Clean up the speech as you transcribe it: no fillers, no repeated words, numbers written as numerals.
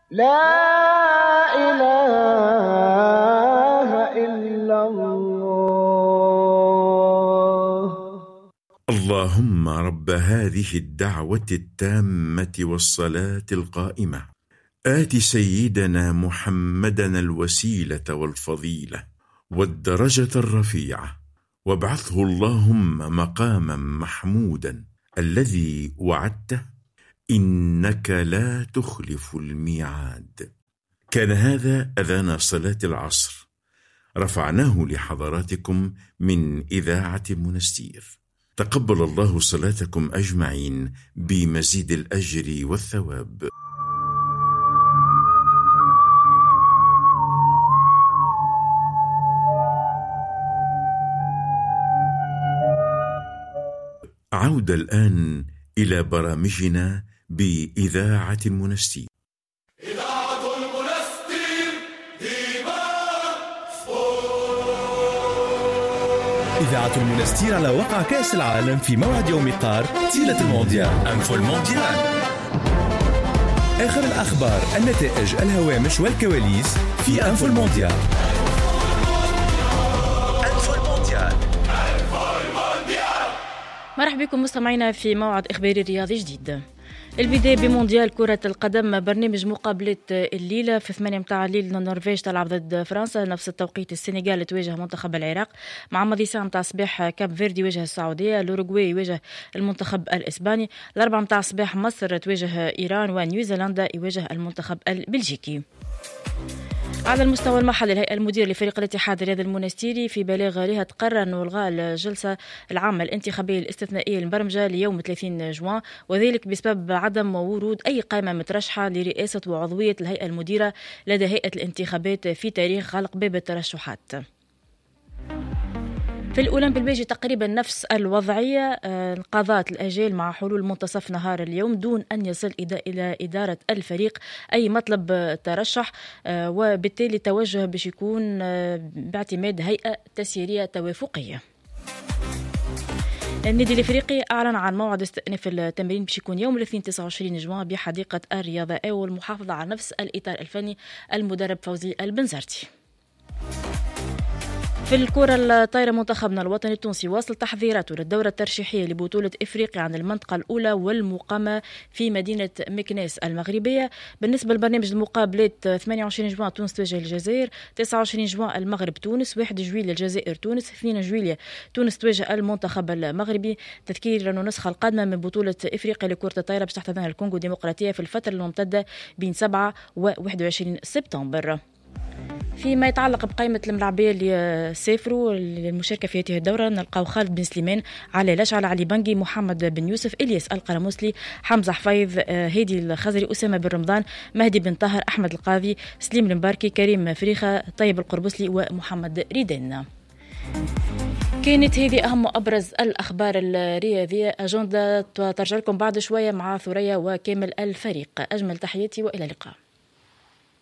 لا إله إلا الله. اللهم رب هذه الدعوة التامة والصلاة القائمة آت سيدنا محمدًا الوسيلة والفضيلة والدرجة الرفيعة وابعثه اللهم مقامًا محمودًا الذي وعدته إنك لا تخلف الميعاد. كان هذا أذان صلاة العصر، رفعناه لحضراتكم من إذاعة منستير. تقبل الله صلاتكم أجمعين بمزيد الأجر والثواب. عودة الآن إلى برامجنا بإذاعة المنستير. إذاعة المنستير إذاعة المنستير على وقع كأس العالم في موعد يوم قار تيلة المونديال أنفو المونديال. آخر الأخبار، النتائج، الهوامش والكواليس في أنفو المونديال. مرحبا بكم مستمعينا في موعد إخباري رياضي جديد. البداية بمونديال كرة القدم، برنامج مقابلة الليلة في 8 متاع الليل. النرويج تلعب ضد فرنسا، نفس التوقيت السنغال تواجه منتخب العراق، مع ماضي ساعة متاع الصباح كاب فيردي يواجه السعودية، الأوروغواي يواجه المنتخب الإسباني، 4 متاع الصباح مصر تواجه إيران، ونيوزيلندا يواجه المنتخب البلجيكي. على المستوى المحلي، الهيئة المديرة لفريق الاتحاد الرياضي المنستيري في بلاغها تقرر أنه إلغاء الجلسة العامة الانتخابية الاستثنائية المبرمجة ليوم 30 جوان، وذلك بسبب عدم ورود أي قائمة مترشحة لرئاسة وعضوية الهيئة المديرة لدى هيئة الانتخابات في تاريخ غلق باب الترشحات. في الأولمب البيجي تقريبا نفس الوضعية، انقضت الأجال مع حلول منتصف نهار اليوم دون أن يصل إلى إدارة الفريق أي مطلب ترشح، وبالتالي التوجه باش يكون باعتماد هيئة تسييرية توافقية. النادي الافريقي اعلن عن موعد استئناف التمرين باش يكون يوم الاثنين 29 جوان بحديقة الرياضة والمحافظة على نفس الإطار الفني المدرب فوزي البنزرتي. في الكرة الطايرة، منتخبنا الوطني التونسي واصل تحضيراته للدورة الترشيحية لبطولة إفريقيا عن المنطقة الأولى والمقامة في مدينة مكناس المغربية. بالنسبة لبرنامج المقابلات، 28 جوان تونس تواجه الجزائر، 29 جوان المغرب تونس، 1 جويلية الجزائر تونس، 2 جويلية تونس تواجه المنتخب المغربي. تذكير أنه النسخة القادمة من بطولة إفريقيا لكرة الطايرة باش تحتضنها الكونغو الديمقراطية في الفترة الممتدة بين 7 و 21 سبتمبر. فيما يتعلق بقائمة الملاعبية اللي سافروا للمشاركة في هذه الدورة، نلقاو خالد بن سليمان، علي لاشعل، علي بنقي، محمد بن يوسف، إلياس القرموسلي، حمزة حفيظ، هادي الخزري، أسامة بن رمضان، مهدي بن طاهر، أحمد القاضي، سليم المباركي، كريم فريخة، طيب القربسلي، ومحمد ريدان. كانت هذه أهم وأبرز الأخبار الرياضية. أجندة ترجع لكم بعد شوية مع ثريا وكامل الفريق. أجمل تحياتي وإلى اللقاء.